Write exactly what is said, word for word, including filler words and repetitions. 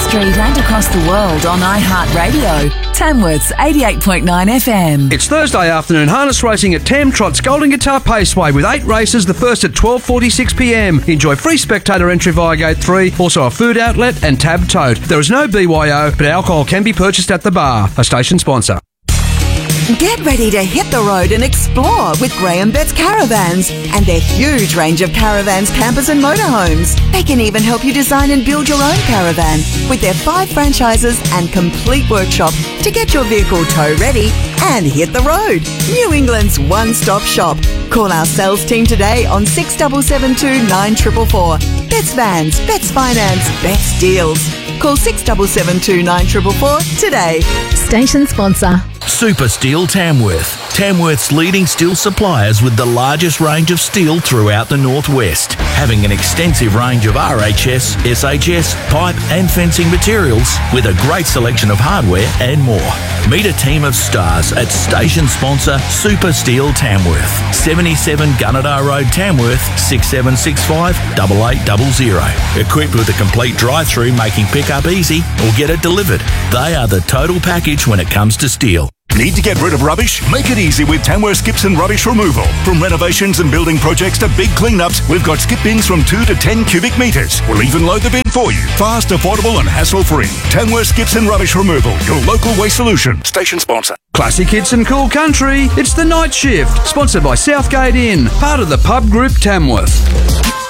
Street and across the world on iHeartRadio. Tamworth's eighty-eight point nine F M. It's Thursday afternoon harness racing at Tam Trot's Golden Guitar Paceway with eight races, the first at twelve forty-six p m. Enjoy free spectator entry via Gate three, also a food outlet and tab tote. There is no B Y O, but alcohol can be purchased at the bar. A station sponsor. Get ready to hit the road and explore with Graham Betts Caravans and their huge range of caravans, campers and motorhomes. They can even help you design and build your own caravan with their five franchises and complete workshop to get your vehicle tow ready and hit the road. New England's one-stop shop. Call our sales team today on six seven seven two, nine four four four. Betts Vans, Betts Finance, Betts Deals. Call six seven seven two, nine four four four today. Station sponsor. Super Steel Tamworth. Tamworth's leading steel suppliers with the largest range of steel throughout the northwest, having an extensive range of R H S, S H S, pipe and fencing materials with a great selection of hardware and more. Meet a team of stars at station sponsor Super Steel Tamworth. seventy-seven Gunnedah Road, Tamworth, six seven six five, eight eight zero zero. Equipped with a complete drive-through making pickup easy or get it delivered. They are the total package when it comes to steel. Need to get rid of rubbish? Make it easy with Tamworth Skips and Rubbish Removal. From renovations and building projects to big cleanups, we've got skip bins from two to ten cubic metres. We'll even load the bin for you. Fast, affordable and hassle-free. Tamworth Skips and Rubbish Removal, your local waste solution. Station sponsor. Classic hits and cool country. It's The Night Shift, sponsored by Southgate Inn, part of the Pub Group Tamworth.